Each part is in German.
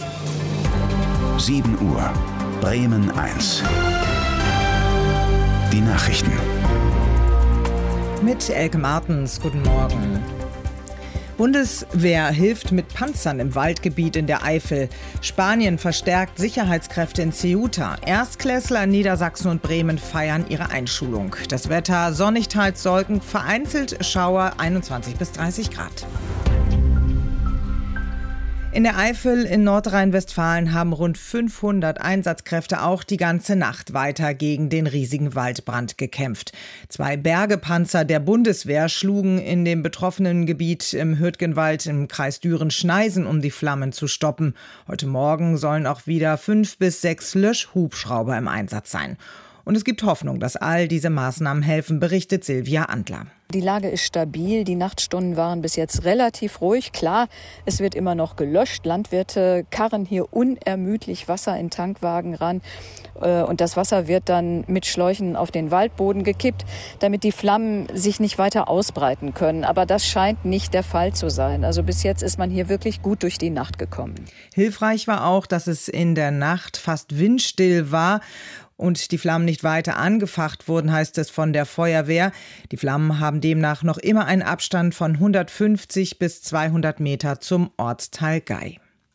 7 Uhr, Bremen 1. Die Nachrichten. Mit Elke Martens, guten Morgen. Bundeswehr hilft mit Panzern im Waldgebiet in der Eifel. Spanien verstärkt Sicherheitskräfte in Ceuta. Erstklässler in Niedersachsen und Bremen feiern ihre Einschulung. Das Wetter sonnig, teils Wolken, vereinzelt Schauer, 21 bis 30 Grad. In der Eifel in Nordrhein-Westfalen haben rund 500 Einsatzkräfte auch die ganze Nacht weiter gegen den riesigen Waldbrand gekämpft. 2 Bergepanzer der Bundeswehr schlugen in dem betroffenen Gebiet im Hürtgenwald im Kreis Düren-Schneisen, um die Flammen zu stoppen. Heute Morgen sollen auch wieder 5 bis 6 Löschhubschrauber im Einsatz sein. Und es gibt Hoffnung, dass all diese Maßnahmen helfen, berichtet Silvia Andler. Die Lage ist stabil. Die Nachtstunden waren bis jetzt relativ ruhig. Klar, es wird immer noch gelöscht. Landwirte karren hier unermüdlich Wasser in Tankwagen ran. Und das Wasser wird dann mit Schläuchen auf den Waldboden gekippt, damit die Flammen sich nicht weiter ausbreiten können. Aber das scheint nicht der Fall zu sein. Also bis jetzt ist man hier wirklich gut durch die Nacht gekommen. Hilfreich war auch, dass es in der Nacht fast windstill war und die Flammen nicht weiter angefacht wurden, heißt es von der Feuerwehr. Die Flammen haben demnach noch immer einen Abstand von 150 bis 200 Meter zum Ortsteil Gay.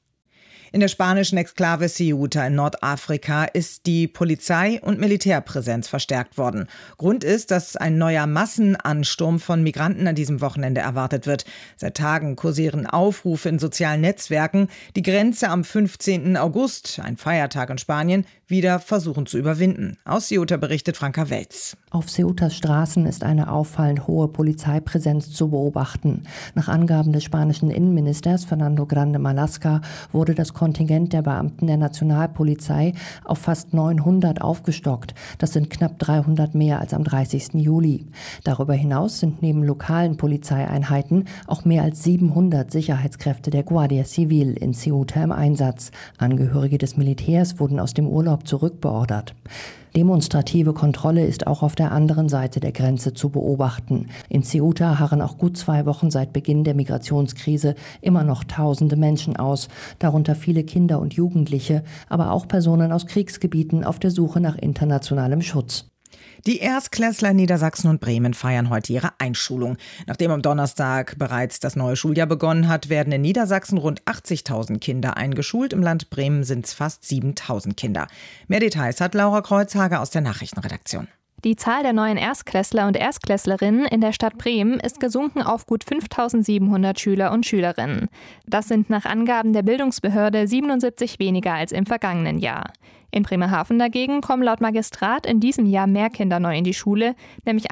In der spanischen Exklave Ceuta in Nordafrika ist die Polizei- und Militärpräsenz verstärkt worden. Grund ist, dass ein neuer Massenansturm von Migranten an diesem Wochenende erwartet wird. Seit Tagen kursieren Aufrufe in sozialen Netzwerken, die Grenze am 15. August, ein Feiertag in Spanien, wieder versuchen zu überwinden. Aus Ceuta berichtet Franka Welz. Auf Ceutas Straßen ist eine auffallend hohe Polizeipräsenz zu beobachten. Nach Angaben des spanischen Innenministers Fernando Grande Marlaska wurde das Kontingent der Beamten der Nationalpolizei auf fast 900 aufgestockt. Das sind knapp 300 mehr als am 30. Juli. Darüber hinaus sind neben lokalen Polizeieinheiten auch mehr als 700 Sicherheitskräfte der Guardia Civil in Ceuta im Einsatz. Angehörige des Militärs wurden aus dem Urlaub zurückbeordert. Demonstrative Kontrolle ist auch auf der anderen Seite der Grenze zu beobachten. In Ceuta harren auch gut 2 Wochen seit Beginn der Migrationskrise immer noch tausende Menschen aus, darunter viele Kinder und Jugendliche, aber auch Personen aus Kriegsgebieten auf der Suche nach internationalem Schutz. Die Erstklässler in Niedersachsen und Bremen feiern heute ihre Einschulung. Nachdem am Donnerstag bereits das neue Schuljahr begonnen hat, werden in Niedersachsen rund 80.000 Kinder eingeschult. Im Land Bremen sind es fast 7.000 Kinder. Mehr Details hat Laura Kreuzhager aus der Nachrichtenredaktion. Die Zahl der neuen Erstklässler und Erstklässlerinnen in der Stadt Bremen ist gesunken auf gut 5.700 Schüler und Schülerinnen. Das sind nach Angaben der Bildungsbehörde 77 weniger als im vergangenen Jahr. In Bremerhaven dagegen kommen laut Magistrat in diesem Jahr mehr Kinder neu in die Schule, nämlich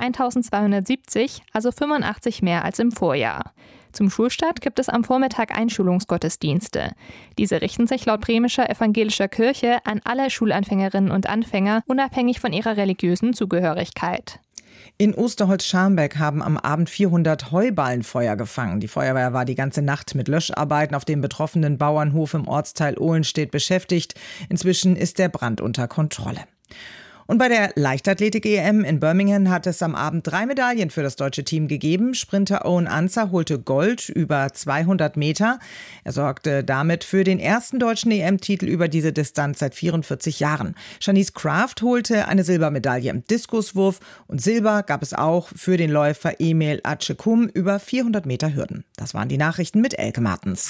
1.270, also 85 mehr als im Vorjahr. Zum Schulstart gibt es am Vormittag Einschulungsgottesdienste. Diese richten sich laut bremischer evangelischer Kirche an alle Schulanfängerinnen und Anfänger, unabhängig von ihrer religiösen Zugehörigkeit. In Osterholz-Scharmbeck haben am Abend 400 Heuballenfeuer gefangen. Die Feuerwehr war die ganze Nacht mit Löscharbeiten auf dem betroffenen Bauernhof im Ortsteil Ohlenstedt beschäftigt. Inzwischen ist der Brand unter Kontrolle. Und bei der Leichtathletik-EM in Birmingham hat es am Abend 3 Medaillen für das deutsche Team gegeben. Sprinter Owen Anzer holte Gold über 200 Meter. Er sorgte damit für den ersten deutschen EM-Titel über diese Distanz seit 44 Jahren. Shanice Kraft holte eine Silbermedaille im Diskuswurf und Silber gab es auch für den Läufer Emil Acekum über 400 Meter Hürden. Das waren die Nachrichten mit Elke Martens.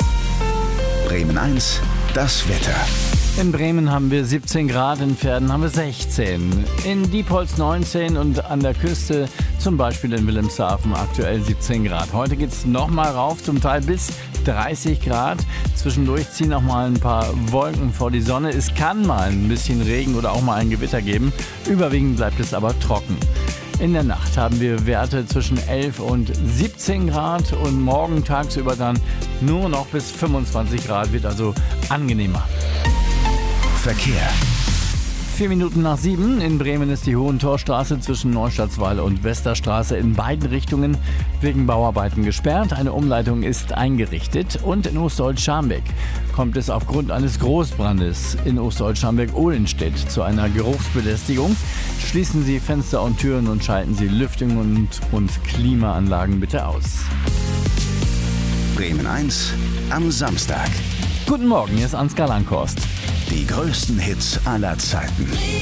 Bremen 1, das Wetter. In Bremen haben wir 17 Grad, in Verden haben wir 16. In Diepholz 19 und an der Küste, zum Beispiel in Wilhelmshaven, aktuell 17 Grad. Heute geht es nochmal rauf, zum Teil bis 30 Grad. Zwischendurch ziehen auch mal ein paar Wolken vor die Sonne. Es kann mal ein bisschen Regen oder auch mal ein Gewitter geben. Überwiegend bleibt es aber trocken. In der Nacht haben wir Werte zwischen 11 und 17 Grad und morgen tagsüber dann nur noch bis 25 Grad, wird also angenehmer. Verkehr. 4 Minuten nach 7. In Bremen ist die Hohentorstraße zwischen Neustadtswall und Westerstraße in beiden Richtungen wegen Bauarbeiten gesperrt. Eine Umleitung ist eingerichtet. Und in Osterholz-Scharmbeck kommt es aufgrund eines Großbrandes in Osterholz-Scharmbeck-Ohlenstedt zu einer Geruchsbelästigung. Schließen Sie Fenster und Türen und schalten Sie Lüftung und Klimaanlagen bitte aus. Bremen 1 am Samstag. Guten Morgen, hier ist Ansgar Langhorst. Die größten Hits aller Zeiten.